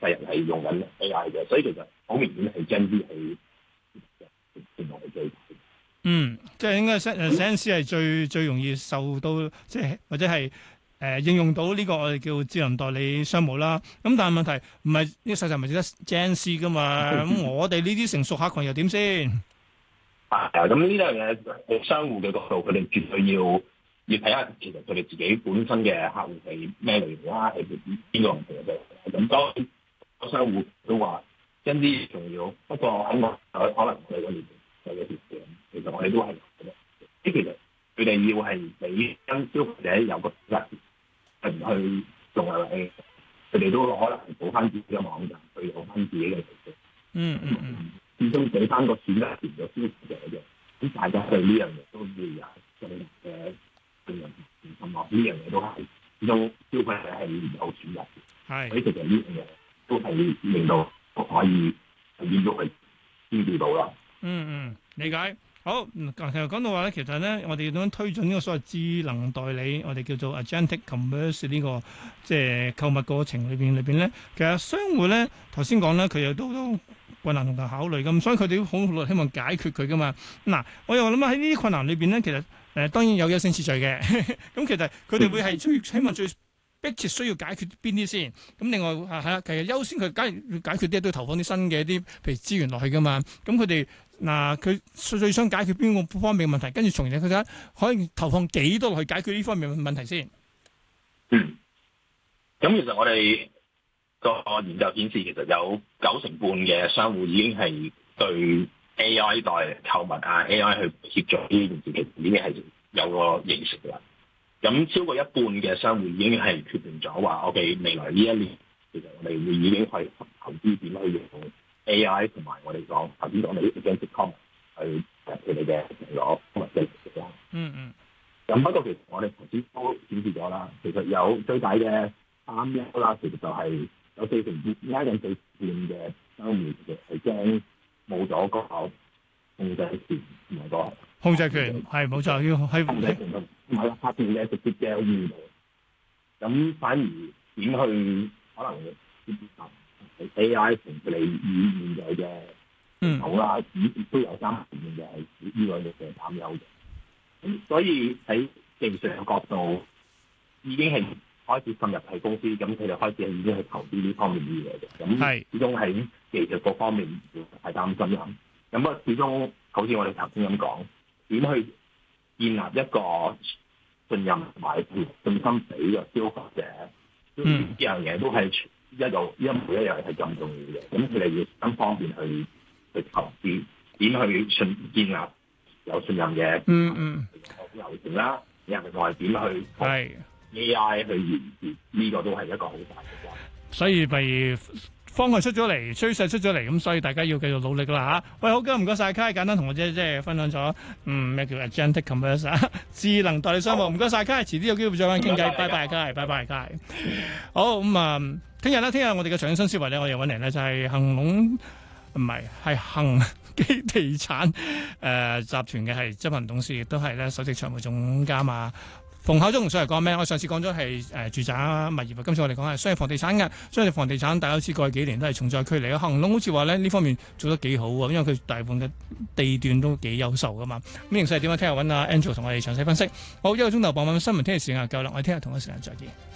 世人係用緊 AI 嘅，所以其實好明顯係 Gen Z 係全部係最大。 即係應該Gen Z係最容易受到即係或者係應用到呢個我哋叫智能代理商務啦。咁但係問題唔係呢個世界唔係只得 Gen Z 噶嘛？咁我哋呢啲成熟客群又點先？ 咁呢樣嘢喺商戶嘅角度，佢哋絕對要睇下其實佢哋自己本身嘅客戶係咩類型啦，係邊個唔同嘅。咁當然個商戶都話Gen Z重要，不過喺我可能佢個年齡有嘅條件，其實我哋都係其實佢哋要係俾跟消費者有個責任，係唔去仲係佢哋都可能補翻自己嘅網站，去補翻自己嘅始終俾翻個選擇權嘅消費者嘅。咁大家對呢樣嘢都會有正面嘅信任同信望，呢樣嘢都係始終消費者係有選擇嘅。所以其實呢樣嘢都係令到可以見到佢知道到啦。 理解。好，其實講到話咧，其實咧，我哋點樣推進呢個所謂智能代理，我哋叫做 Agentic Commerce 呢個即係購物過程裏邊咧，其實商戶咧頭先講咧，佢有都困難同埋考慮咁，所以佢哋都好努力希望解決佢噶嘛。嗱，我又諗喺呢啲困難裏邊咧，其實當然有優先次序嘅。咁其實佢哋會係最希望最迫切需要解決邊啲先？咁另外係啦，其實優先佢梗係要解決啲都要投放啲新嘅一啲譬如資源落去噶嘛。咁佢哋佢最想解決邊個方面嘅問題，跟住從而佢睇可以投放幾多落去解決呢方面嘅問題先。 咁其實我哋個研究顯示，其實有90%嘅商戶已經係對 AI 代購物AI 去協助呢件事，其實已經係有個認識啦。咁超過一半嘅商戶已經係決定咗話，我哋未來呢一年，其實我哋會已經去投資點去用 AI 同埋我哋講頭先講嘅 Agentic Commerce 去佢哋嘅成咗物嘅值啦。咁不過其實我哋頭先都顯示咗啦，其實有最大嘅擔憂啦，其實就係有4成而家有4成嘅商戶其實係驚冇咗個控制權同埋個控制權係冇錯，要係控制權同埋發電嘅直接嘅誤導。咁反而點去可能接受 AI 同佢哋現在嘅好啦，亦都有3成嘅係呢個嘅擔憂嘅。咁所以喺技術嘅角度已經係開始滲入係公司，咁佢哋開始係已經去投資呢方面嘅嘢嘅。咁始終喺技術嗰方面唔會太擔心啦。咁啊，始終好似我哋頭先咁講，點去建立一個信任同埋信心俾個消費者，呢樣嘢都係每一樣係咁重要嘅。咁佢哋要咁方便去投資，點去建立有信任嘅流程啦，另外點去AI 去完善呢個都係一個好大嘅關係。 所以咪方向出咗嚟，趨勢出咗嚟，咁所以大家要繼續努力啦嚇。喂，好嘅，唔該晒Kai，簡單同我即係分享咗咩叫 Agentic Commerce 智能代理商務。唔該晒Kai，遲啲有機會再揾傾偈。拜拜Kai，拜拜Kai。好咁聽日我哋嘅長遠新思維咧，我哋揾嚟咧就係恒隆，唔係恒基地產集團嘅係執行董事，亦都係咧首席財務總監馮孝忠。上嚟講咩？我上次講咗係住宅物業，今次我哋講係商業房地產嘅。商業房地產大家都知過去幾年都係重災區嚟嘅。恒隆好似話咧呢方面做得幾好啊，因為佢大部分嘅地段都幾優秀噶嘛。咁形勢點樣？聽日揾阿 Angel 同我哋詳細分析。好，1個鐘頭傍晚新聞，聽日時間夠啦，我哋聽日同一時間再見。